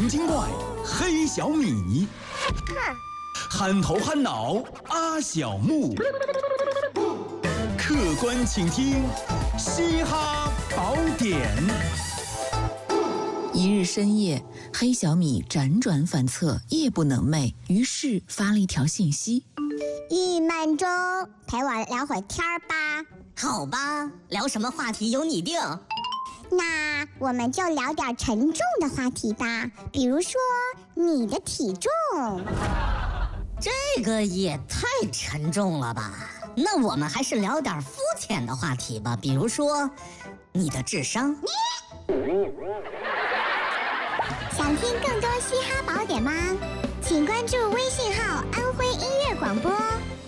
精精怪黑小米，憨头憨脑阿小木，客官请听嘻哈宝典。 一日深夜，黑小米辗转反侧，夜不能寐，于是发了一条信息： 郁闷中，陪我聊会儿天儿吧。 好吧，聊什么话题由你定。 那我们就聊点沉重的话题吧，比如说你的体重。 这个也太沉重了吧？那我们还是聊点肤浅的话题吧，比如说你的智商。 想听更多嘻哈宝典吗？请关注微信号安徽音乐广播。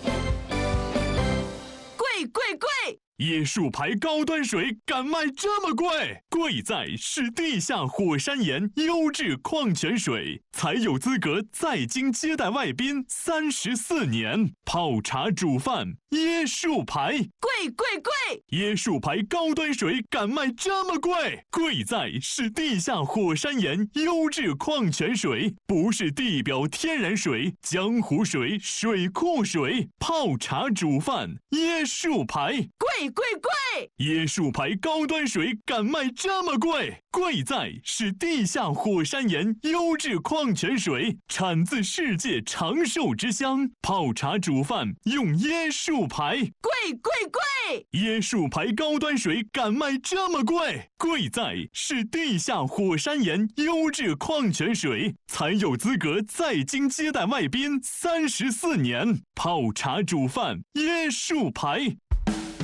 贵！椰树牌高端水敢卖这么贵？贵在是地下火山岩优质矿泉水，才有资格在京接待外宾34年。泡茶煮饭，椰树牌。贵！椰树牌高端水敢卖这么贵？贵在是地下火山岩优质矿泉水，不是地表天然水、江湖水、水库水。泡茶煮饭，椰树牌。贵！椰树牌高端水敢卖这么贵？贵在是地下火山岩优质矿泉水，产自世界长寿之乡。泡茶煮饭用椰树牌。贵！椰树牌高端水敢卖这么贵？贵在是地下火山岩优质矿泉水，才有资格在京接待外宾34年。泡茶煮饭，椰树牌。